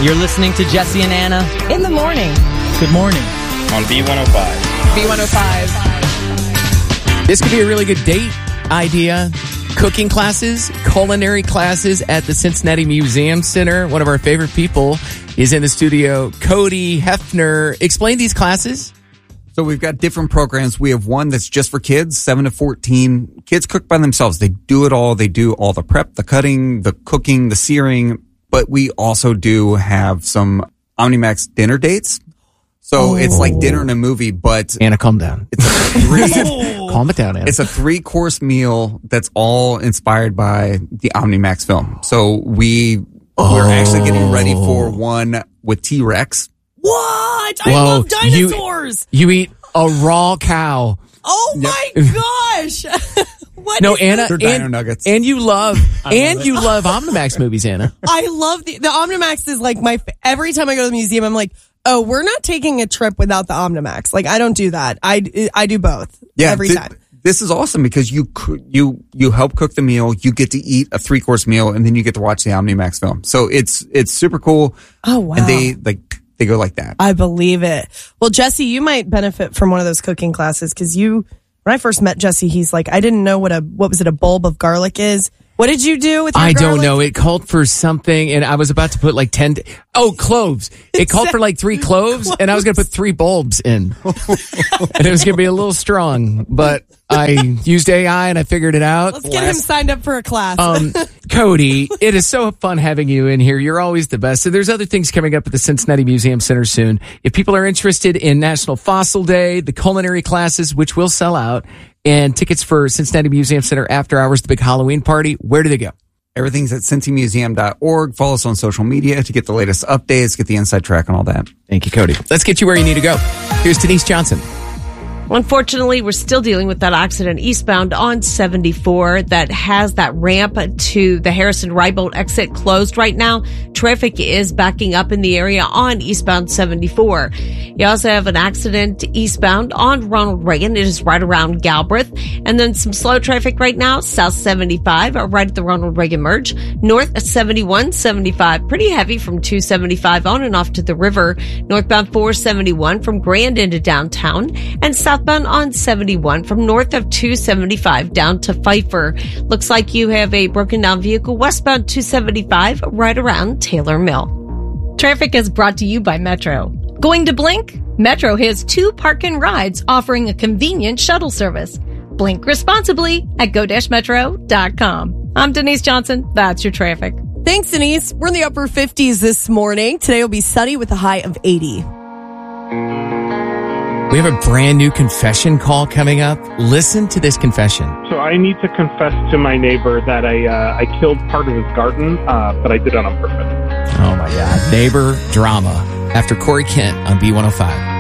You're listening to Jesse and Anna in the morning. Good morning. On B105. B105. This could be a really good date idea. Cooking classes, culinary classes at the Cincinnati Museum Center. One of our favorite people is in the studio, Cody Hefner. Explain these classes. So we've got different programs. We have one that's just for kids, 7 to 14. Kids cook by themselves. They do it all. They do all the prep, the cutting, the cooking, the searing. But we also do have some Omnimax dinner dates. So it's like dinner and a movie, but... Anna, calm down. It's a calm it down, Anna. It's a 3-course meal that's all inspired by the Omnimax film. So we're actually getting ready for one with T-Rex. What? I love dinosaurs. You eat a raw cow. Oh my gosh. No, Anna, They're dino nuggets. And you love Omnimax movies, Anna. I love the Omnimax is like every time I go to the museum, I'm like, oh, we're not taking a trip without the Omnimax. Like, I don't do that. I do both every time. This is awesome because you help cook the meal, you get to eat a 3-course meal, and then you get to watch the Omnimax film. So it's super cool. Oh, wow. And they go like that. I believe it. Well, Jesse, you might benefit from one of those cooking classes because when I first met Jesse, he's like, I didn't know what was it, a bulb of garlic is? What did you do with your garlic? I don't know. It called for something, and I was about to put like 10... cloves. It called for like 3 cloves, and I was going to put 3 bulbs in. And it was going to be a little strong, but I used AI, and I figured it out. Let's get him signed up for a class. Cody, it is so fun having you in here. You're always the best. So there's other things coming up at the Cincinnati Museum Center soon. If people are interested in National Fossil Day, the culinary classes, which will sell out, and tickets for Cincinnati Museum Center after hours, the big Halloween party, where do they go? Everything's at cincymuseum.org. Follow us on social media to get the latest updates, get the inside track on all that. Thank you, Cody. Let's get you where you need to go. Here's Denise Johnson. Unfortunately, we're still dealing with that accident eastbound on 74 that has that ramp to the Harrison-Rybolt exit closed right now. Traffic is backing up in the area on eastbound 74. You also have an accident eastbound on Ronald Reagan. It is right around Galbraith. And then some slow traffic right now, south 75, right at the Ronald Reagan merge. North 71, 75, pretty heavy from 275 on and off to the river. Northbound 471 from Grand into downtown. And southbound on 71 from north of 275 down to Pfeiffer. Looks like you have a broken down vehicle westbound 275 right around Taylor Mill. Traffic is brought to you by Metro. Going to Blink? Metro has 2 park and rides offering a convenient shuttle service. Blink responsibly at go-metro.com. I'm Denise Johnson. That's your traffic. Thanks, Denise. We're in the upper 50s this morning. Today will be sunny with a high of 80. We have a brand new confession call coming up. Listen to this confession. So I need to confess to my neighbor that I killed part of his garden, but I did it on purpose. Oh, my God. Neighbor drama after Corey Kent on B105.